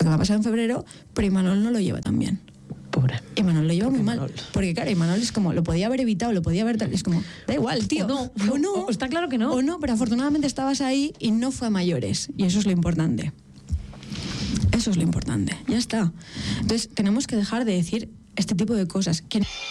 va a pasar en febrero, pero Imanol no lo lleva tan bien. Pobre. Imanol lo lleva muy mal. Porque claro, Imanol es como, lo podía haber evitado, lo podía haber... Es como, da igual, tío. O no. Está claro que no. O no, pero afortunadamente estabas ahí y no fue a mayores. Y eso es lo importante. Eso es lo importante. Ya está. Entonces, tenemos que dejar de decir este tipo de cosas. Que